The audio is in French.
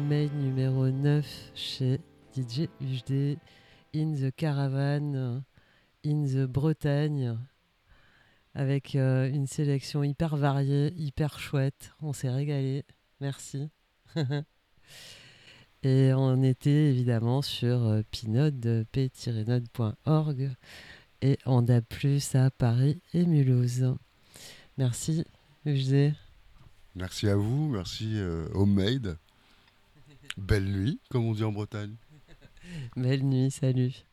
Mail numéro 9 chez DJ UHD, In the Caravan, in the Bretagne, avec une sélection hyper variée, hyper chouette. On s'est régalé. Merci. Et on était évidemment sur pinode, p-node.org et en A+, à Paris et Mulhouse. Merci, UHD. Merci à vous, merci Homemade. Belle nuit, comme on dit en Bretagne. Belle nuit, salut.